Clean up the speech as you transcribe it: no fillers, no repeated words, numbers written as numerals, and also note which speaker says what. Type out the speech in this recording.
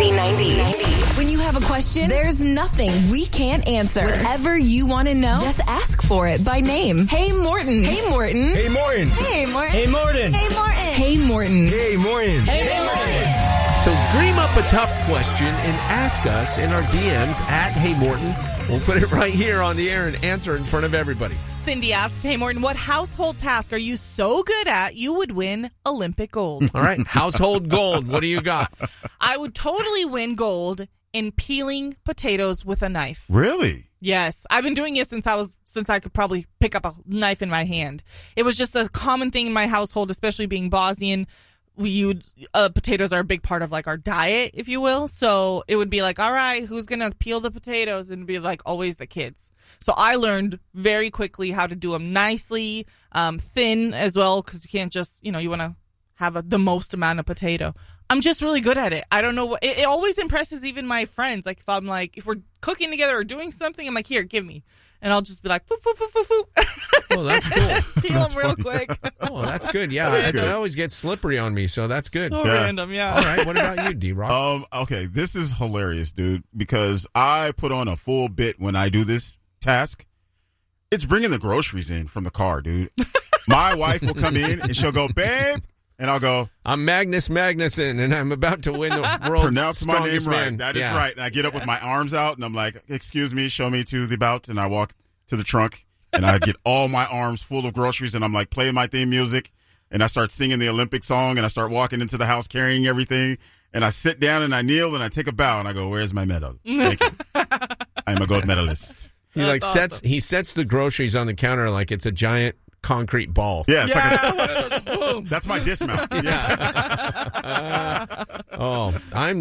Speaker 1: Z90. When you have a question, there's nothing we can't answer. Whatever you want to know, just ask for it by name. Hey, Morton. Hey, Morton.
Speaker 2: Hey, Morton.
Speaker 1: Hey, Morton.
Speaker 2: Hey, Morton.
Speaker 1: Hey, Morton. Hey, Morton.
Speaker 2: Hey, Morton.
Speaker 1: Hey, Morton.
Speaker 3: So dream up a tough question and ask us in our DMs at Hey Morton. We'll put it right here on the air and answer in front of everybody.
Speaker 4: Cindy asked, hey, Morton, what household task are you so good at you would win Olympic gold?
Speaker 3: All right, household gold. What do you got?
Speaker 4: I would totally win gold in peeling potatoes with a knife.
Speaker 5: Really?
Speaker 4: Yes. I've been doing it since I could probably pick up a knife in my hand. It was just a common thing in my household, especially being Bosnian. Potatoes are a big part of like our diet, if you will. So it would be like, all right, who's going to peel the potatoes? And it'd be like always the kids. So I learned very quickly how to do them nicely, thin as well, because you can't just, you want to have the most amount of potato. I'm just really good at it. I don't know what, it always impresses even my friends. Like if we're cooking together or doing something, I'm like, here, give me. And I'll just be like, foo, foo, foo, foo, foo.
Speaker 3: Oh, that's cool.
Speaker 4: Peel them real quick.
Speaker 3: Oh, that's good. Yeah,
Speaker 5: That is
Speaker 3: it
Speaker 5: good.
Speaker 3: always gets slippery on me, so that's good.
Speaker 4: So random, yeah.
Speaker 3: All right, what about you, D-Rock?
Speaker 5: Okay, this is hilarious, dude, because I put on a full bit when I do this task. It's bringing the groceries in from the car, dude. My wife will come in and she'll go, babe, and I'll go,
Speaker 3: I'm Magnus Magnuson, and I'm about to win the world's
Speaker 5: pronounce my name
Speaker 3: strongest
Speaker 5: right.
Speaker 3: man.
Speaker 5: That is
Speaker 3: Yeah.
Speaker 5: right. And I get up with my arms out, and I'm like, excuse me, show me to the bout. And I walk to the trunk, and I get all my arms full of groceries, and I'm like playing my theme music, and I start singing the Olympic song, and I start walking into the house carrying everything, and I sit down, and I kneel, and I take a bow, and I go, where's my medal? Thank you. I'm a gold medalist.
Speaker 3: He sets the groceries on the counter like it's a giant concrete ball.
Speaker 5: Yeah, it's
Speaker 4: Yeah,
Speaker 5: like
Speaker 4: one of those, boom.
Speaker 5: that's my dismount. Yeah.
Speaker 3: Oh, I'm